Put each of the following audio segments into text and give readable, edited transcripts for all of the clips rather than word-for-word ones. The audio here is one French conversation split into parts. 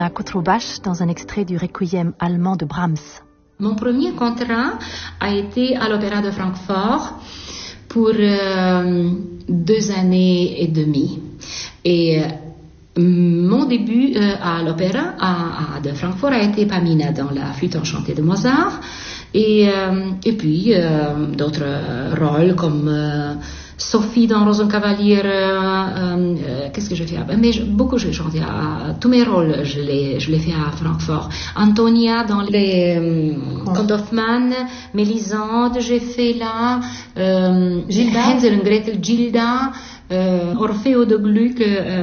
À Contrebache, dans un extrait du Requiem allemand de Brahms. Mon premier contrat a été à l'Opéra de Francfort pour 2 années et demie. Et mon début à l'Opéra de Francfort a été Pamina dans la flûte enchantée de Mozart. Et puis d'autres rôles comme Sophie dans Rosenkavalier, qu'est-ce que j'ai fait? Mais beaucoup j'ai chanté. Tous mes rôles, je les fais à Francfort. Antonia dans les Contes d'Hoffmann, Mélisande, j'ai fait là. Gilda, Hänsel und Gretel, Gilda, Orfeo de Gluck,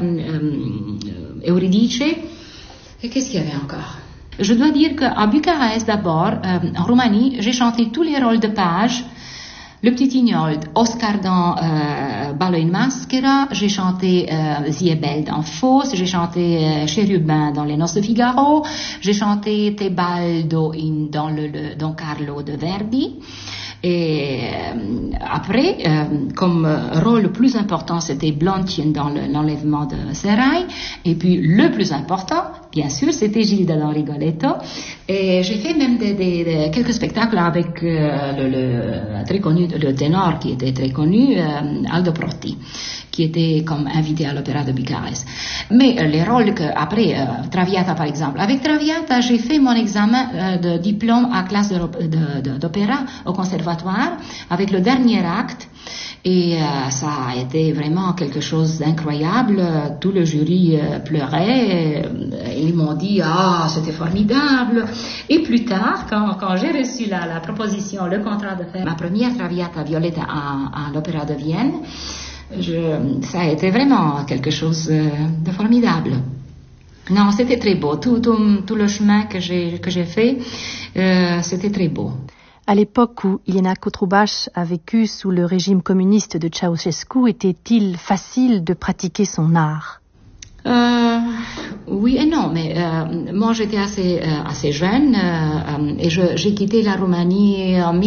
Euridice. Et qu'est-ce qu'il y avait encore? Je dois dire qu'à Bucarest d'abord, en Roumanie, j'ai chanté tous les rôles de page. Le Petit Ignold, Oscar dans Ballo in Maschera, j'ai chanté Ziebel dans Faust, j'ai chanté Chérubin dans Les Noces de Figaro, j'ai chanté Tebaldo dans Carlo de Verdi. Et après, comme rôle le plus important, c'était Blondchen dans l'enlèvement de Serail. Et puis le plus important, bien sûr, c'était Gilda dans Rigoletto. Et j'ai fait même quelques spectacles avec le très connu, le ténor qui était très connu, Aldo Protti, qui était comme invité à l'Opéra de Bucarest. Mais les rôles après, Traviata par exemple. Avec Traviata, j'ai fait mon examen de diplôme à classe d'opéra au conservatoire avec le dernier acte. Et ça a été vraiment quelque chose d'incroyable. Tout le jury pleurait. Ils m'ont dit c'était formidable. Et plus tard, quand j'ai reçu la proposition, le contrat de faire ma première Traviata Violetta à l'Opéra de Vienne, ça a été vraiment quelque chose de formidable. Non, c'était très beau. Tout le chemin que j'ai fait, c'était très beau. À l'époque où Iliana Contrebache a vécu sous le régime communiste de Ceausescu, était-il facile de pratiquer son art? Oui et non, mais moi j'étais assez jeune et j'ai quitté la Roumanie en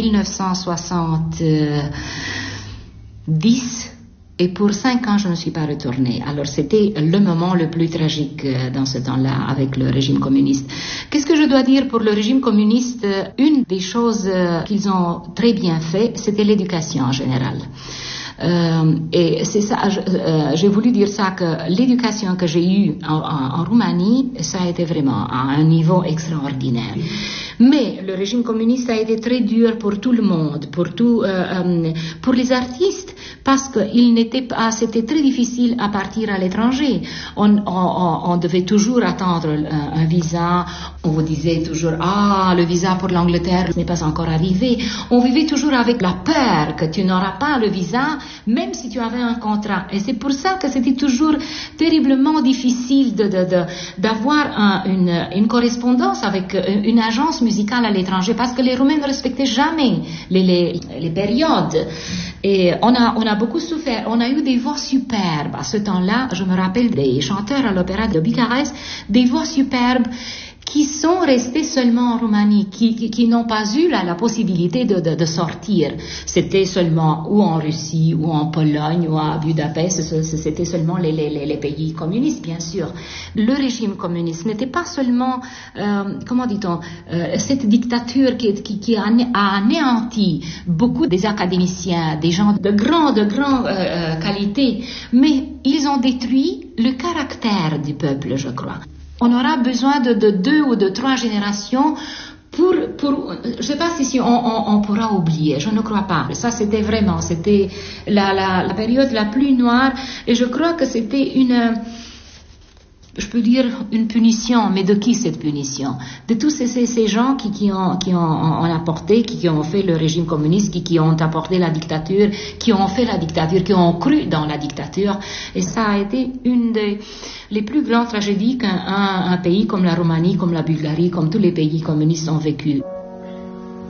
1970. Et pour 5 ans, je ne suis pas retournée. Alors, c'était le moment le plus tragique dans ce temps-là avec le régime communiste. Qu'est-ce que je dois dire pour le régime communiste? Une des choses qu'ils ont très bien fait, c'était l'éducation en général. Et c'est ça, j'ai voulu dire ça, que l'éducation que j'ai eue en Roumanie, ça a été vraiment à un niveau extraordinaire. Mais le régime communiste a été très dur pour tout le monde, pour les artistes, parce que c'était très difficile à partir à l'étranger. On devait toujours attendre un visa. On vous disait toujours, le visa pour l'Angleterre n'est pas encore arrivé. On vivait toujours avec la peur que tu n'auras pas le visa, même si tu avais un contrat. Et c'est pour ça que c'était toujours terriblement difficile d'avoir une correspondance avec une agence musicale à l'étranger, parce que les Roumains ne respectaient jamais les périodes. Et on a beaucoup souffert. On a eu des voix superbes. À ce temps-là, je me rappelle des chanteurs à l'Opéra de Bucarest, des voix superbes qui sont restés seulement en Roumanie, qui n'ont pas eu la possibilité de sortir. C'était seulement ou en Russie, ou en Pologne, ou à Budapest. C'était seulement les pays communistes, bien sûr. Le régime communiste n'était pas seulement, cette dictature qui a anéanti beaucoup des académiciens, des gens de grande qualité, mais ils ont détruit le caractère du peuple, je crois. On aura besoin de 2 ou de 3 générations pour je ne sais pas si on pourra oublier, je ne crois pas. Ça, c'était la période la plus noire, et je crois que c'était je peux dire une punition, mais de qui cette punition? De tous ces gens qui ont apporté, qui ont fait le régime communiste, qui ont apporté la dictature, qui ont fait la dictature, qui ont cru dans la dictature. Et ça a été une les plus grandes tragédies qu'un pays comme la Roumanie, comme la Bulgarie, comme tous les pays communistes ont vécu.